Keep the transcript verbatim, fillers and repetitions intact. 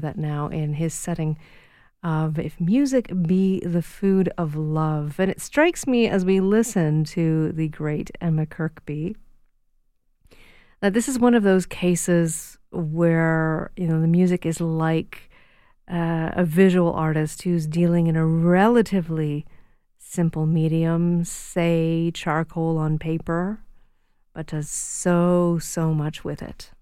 that now in his setting of If Music Be the Food of Love. And it strikes me as we listen to the great Emma Kirkby that this is one of those cases where, you know, the music is like uh, a visual artist who's dealing in a relatively simple medium, say charcoal on paper, but does so, so much with it.